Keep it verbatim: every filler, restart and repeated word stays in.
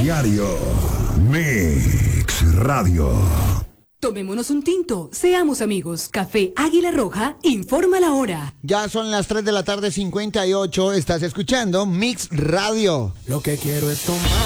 diario. Mix Radio. Tomémonos un tinto, seamos amigos. Café Águila Roja, informa la hora. Ya son las tres de la tarde, cincuenta y ocho. Estás escuchando Mix Radio. Lo que quiero es tomar.